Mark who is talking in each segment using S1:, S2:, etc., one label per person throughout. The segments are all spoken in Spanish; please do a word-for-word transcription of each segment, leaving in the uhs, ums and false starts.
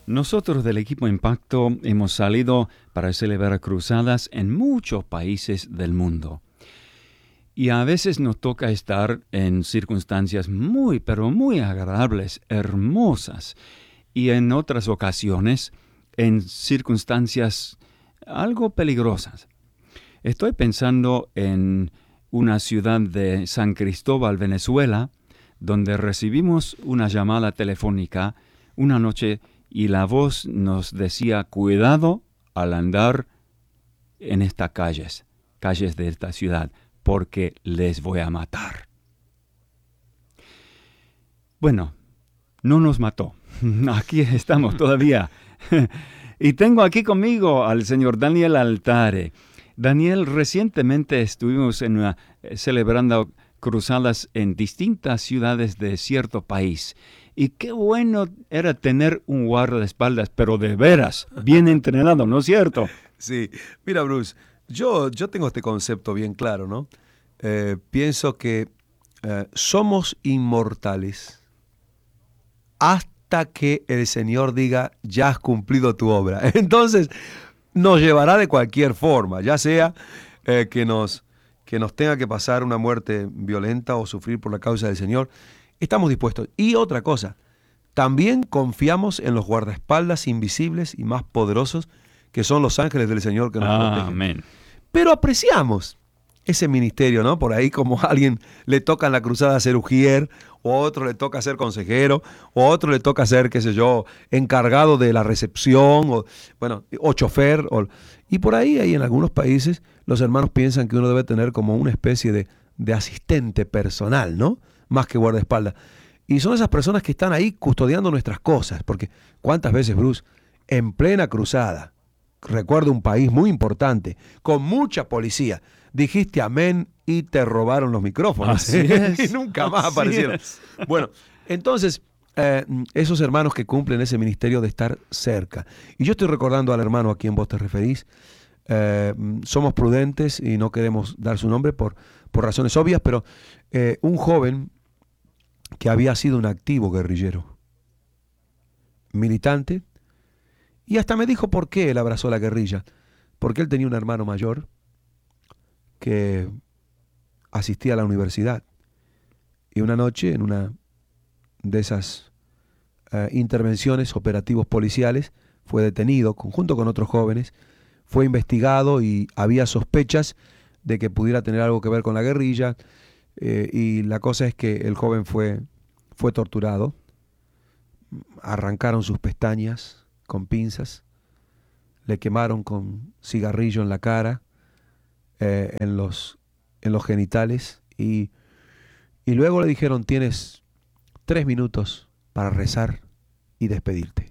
S1: Nosotros del equipo Impacto hemos salido para celebrar cruzadas en muchos países del mundo. Y a veces nos toca estar en circunstancias muy, pero muy agradables, hermosas. Y en otras ocasiones en circunstancias algo peligrosas. Estoy pensando en una ciudad de San Cristóbal, Venezuela, donde recibimos una llamada telefónica una noche y la voz nos decía, cuidado al andar en estas calles, calles de esta ciudad, porque les voy a matar. Bueno, no nos mató. Aquí estamos todavía. Y tengo aquí conmigo al señor Daniel Altare. Daniel, recientemente estuvimos en una, eh, celebrando cruzadas en distintas ciudades de cierto país. Y qué bueno era tener un guardaespaldas, pero de veras, bien entrenado, ¿no es cierto?
S2: Sí, mira Bruce, yo, yo tengo este concepto bien claro, ¿no? Eh, pienso que eh, somos inmortales hasta que el Señor diga, ya has cumplido tu obra. Entonces, nos llevará de cualquier forma, ya sea eh, que, nos, que nos tenga que pasar una muerte violenta o sufrir por la causa del Señor. Estamos dispuestos. Y otra cosa, también confiamos en los guardaespaldas invisibles y más poderosos que son los ángeles del Señor que nos
S1: Ah,
S2: protegen.
S1: amén.
S2: Pero apreciamos ese ministerio, ¿no? Por ahí como a alguien le toca en la cruzada ser ujier, o a otro le toca ser consejero, o a otro le toca ser, qué sé yo, encargado de la recepción, o bueno, o chofer. O, y por ahí, ahí en algunos países, los hermanos piensan que uno debe tener como una especie de, de asistente personal, ¿no? Más que guardaespaldas. Y son esas personas que están ahí custodiando nuestras cosas, porque ¿cuántas veces, Bruce, en plena cruzada, recuerdo un país muy importante, con mucha policía, dijiste amén y te robaron los micrófonos?
S1: Así es.
S2: Y nunca más
S1: Así
S2: aparecieron.
S1: es.
S2: Bueno, entonces, eh, esos hermanos que cumplen ese ministerio de estar cerca. Y yo estoy recordando al hermano a quien vos te referís. Eh, somos prudentes y no queremos dar su nombre por, por razones obvias, pero eh, un joven que había sido un activo guerrillero, militante, y hasta me dijo por qué él abrazó la guerrilla. Porque él tenía un hermano mayor que asistía a la universidad. Y una noche, en una de esas uh, intervenciones, operativos policiales, fue detenido junto con otros jóvenes, fue investigado y había sospechas de que pudiera tener algo que ver con la guerrilla. Eh, y la cosa es que el joven fue, fue torturado, arrancaron sus pestañas con pinzas, le quemaron con cigarrillo en la cara, eh, en, los, en los genitales, y, y luego le dijeron, tienes tres minutos para rezar y despedirte.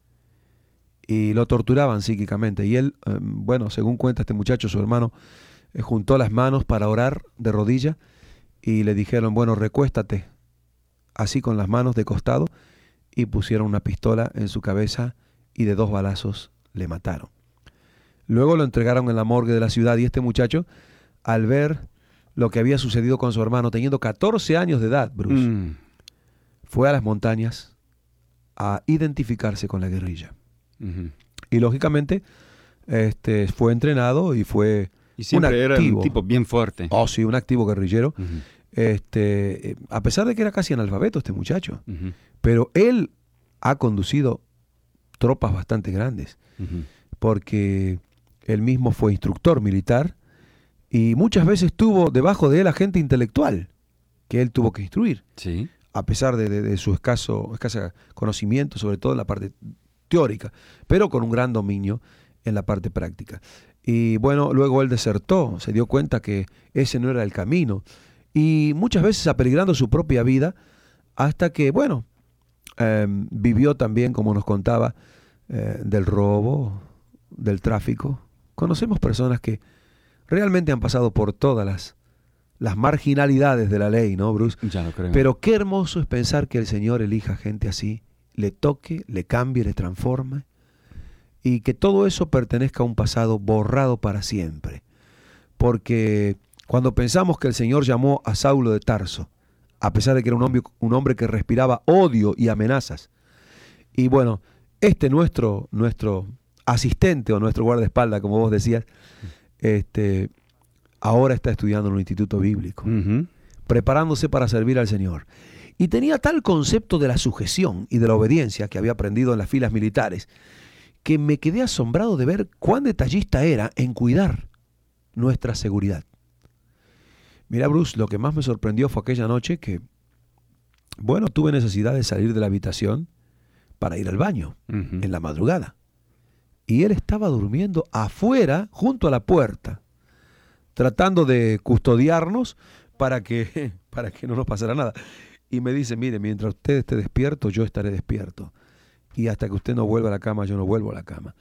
S2: Y lo torturaban psíquicamente, y él, eh, bueno, según cuenta este muchacho, su hermano, eh, juntó las manos para orar de rodilla, y le dijeron, bueno, recuéstate, así con las manos de costado, y pusieron una pistola en su cabeza, y de dos balazos le mataron. Luego lo entregaron en la morgue de la ciudad y este muchacho, al ver lo que había sucedido con su hermano, teniendo catorce años de edad, Bruce, mm. fue a las montañas a identificarse con la guerrilla. Uh-huh. Y lógicamente este, fue entrenado y fue
S1: y siempre
S2: un activo.
S1: Era un tipo bien fuerte.
S2: Oh, sí, un activo guerrillero.
S1: Uh-huh.
S2: Este, a pesar de que era casi analfabeto este muchacho.
S1: Uh-huh.
S2: Pero él ha conducido tropas bastante grandes, uh-huh. porque él mismo fue instructor militar y muchas veces tuvo debajo de él a gente intelectual que él tuvo que instruir,
S1: sí.
S2: a pesar de, de, de su escaso, escaso conocimiento, sobre todo en la parte teórica, pero con un gran dominio en la parte práctica. Y bueno, luego él desertó, se dio cuenta que ese no era el camino y muchas veces apeligrando su propia vida hasta que, bueno, eh, vivió también, como nos contaba, eh, del robo, del tráfico. Conocemos personas que realmente han pasado por todas las, las marginalidades de la ley, ¿no, Bruce?
S1: Ya lo creo.
S2: Pero qué hermoso es pensar que el Señor elija gente así, le toque, le cambie, le transforme, y que todo eso pertenezca a un pasado borrado para siempre. Porque cuando pensamos que el Señor llamó a Saulo de Tarso, a pesar de que era un hombre, un hombre que respiraba odio y amenazas, y bueno, este nuestro, nuestro asistente o nuestro guardaespaldas, como vos decías, este, ahora está estudiando en un instituto bíblico,
S1: Ujú.
S2: preparándose para servir al Señor. Y tenía tal concepto de la sujeción y de la obediencia que había aprendido en las filas militares, que me quedé asombrado de ver cuán detallista era en cuidar nuestra seguridad. Mira, Bruce, lo que más me sorprendió fue aquella noche que, bueno, tuve necesidad de salir de la habitación para ir al baño
S1: Ujú.
S2: en la madrugada. Y él estaba durmiendo afuera, junto a la puerta, tratando de custodiarnos para que, para que no nos pasara nada. Y me dice, mire, mientras usted esté despierto, yo estaré despierto. Y hasta que usted no vuelva a la cama, yo no vuelvo a la cama.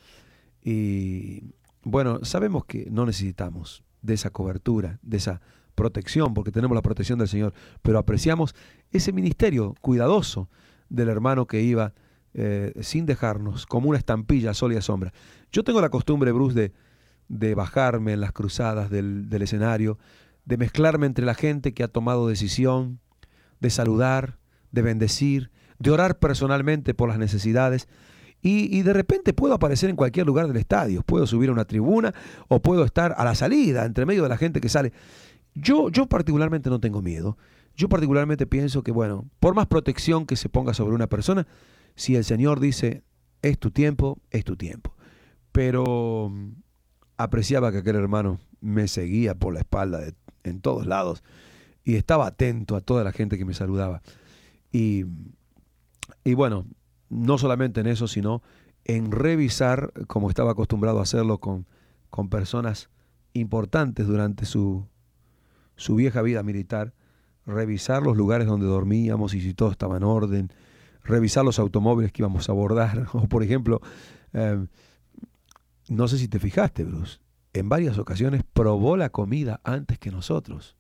S2: Y bueno, sabemos que no necesitamos de esa cobertura, de esa protección, porque tenemos la protección del Señor, pero apreciamos ese ministerio cuidadoso del hermano que iba eh, sin dejarnos, como una estampilla, sol y a sombra. Yo tengo la costumbre, Bruce, de, de bajarme en las cruzadas del, del escenario, de mezclarme entre la gente que ha tomado decisión, de saludar, de bendecir, de orar personalmente por las necesidades. Y, y de repente puedo aparecer en cualquier lugar del estadio. Puedo subir a una tribuna o puedo estar a la salida, entre medio de la gente que sale. Yo, yo particularmente no tengo miedo. Yo particularmente pienso que, bueno, por más protección que se ponga sobre una persona, si el Señor dice, es tu tiempo, es tu tiempo. Pero mm, apreciaba que aquel hermano me seguía por la espalda de, en todos lados y estaba atento a toda la gente que me saludaba. Y, y bueno, no solamente en eso, sino en revisar, como estaba acostumbrado a hacerlo con, con personas importantes durante su, su vieja vida militar, revisar los lugares donde dormíamos y si todo estaba en orden, revisar los automóviles que íbamos a abordar, o por ejemplo, eh, no sé si te fijaste, Bruce, en varias ocasiones probó la comida antes que nosotros.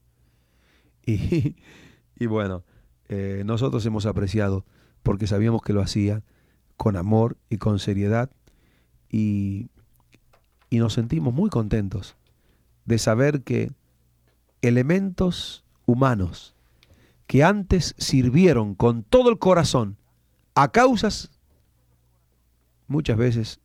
S2: Y, y bueno, eh, nosotros hemos apreciado porque sabíamos que lo hacía con amor y con seriedad y, y nos sentimos muy contentos de saber que elementos humanos que antes sirvieron con todo el corazón a causas muchas veces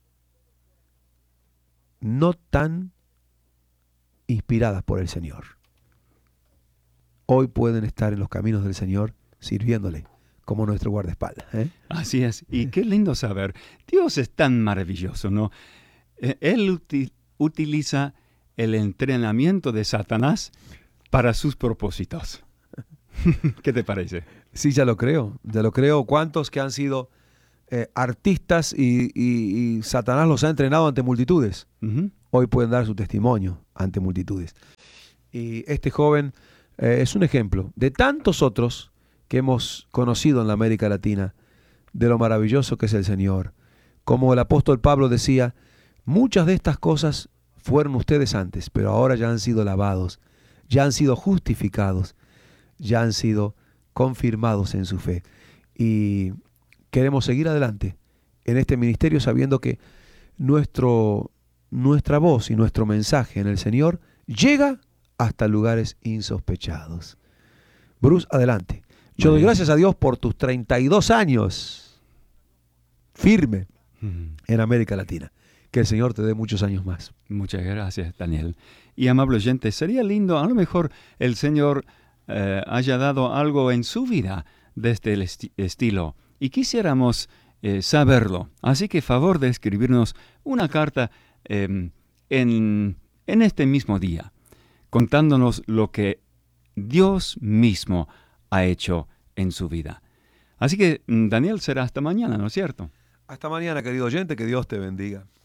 S2: no tan inspiradas por el Señor, hoy pueden estar en los caminos del Señor sirviéndole como nuestro guardaespaldas, ¿eh?
S1: Así es. Y qué lindo saber. Dios es tan maravilloso, ¿no? Eh, Él uti- utiliza el entrenamiento de Satanás para sus propósitos. ¿Qué te parece?
S2: Sí, ya lo creo, ya lo creo. ¿Cuántos que han sido eh, artistas y, y, y Satanás los ha entrenado ante multitudes?
S1: Ujú.
S2: Hoy pueden dar su testimonio ante multitudes. Y este joven eh, es un ejemplo de tantos otros que hemos conocido en la América Latina, de lo maravilloso que es el Señor. Como el apóstol Pablo decía, muchas de estas cosas fueron ustedes antes, pero ahora ya han sido lavados, ya han sido justificados, ya han sido confirmados en su fe. Y queremos seguir adelante en este ministerio sabiendo que nuestro, nuestra voz y nuestro mensaje en el Señor llega hasta lugares insospechados. Bruce, adelante. Yo doy gracias a Dios por tus treinta y dos años firme
S1: Ujú.
S2: en América Latina. Que el Señor te dé muchos años más.
S1: Muchas gracias, Daniel. Y amable oyente, sería lindo, a lo mejor el Señor eh, haya dado algo en su vida de este esti- estilo y quisiéramos eh, saberlo. Así que favor de escribirnos una carta eh, en, en este mismo día, contándonos lo que Dios mismo ha hecho en su vida. Así que, mm, Daniel, será hasta mañana, ¿no es cierto?
S2: Hasta mañana, querido oyente, que Dios te bendiga.